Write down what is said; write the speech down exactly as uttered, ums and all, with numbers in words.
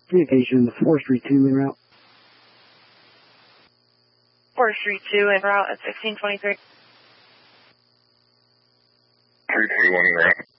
Communication, four Street two en route. four Street two en route at sixteen twenty-three. three twenty-one en route.